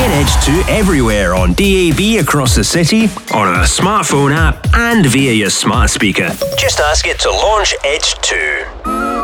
Get Edge 2 everywhere on DAB across the city, on a smartphone app, and via your smart speaker. Just ask it to launch Edge 2.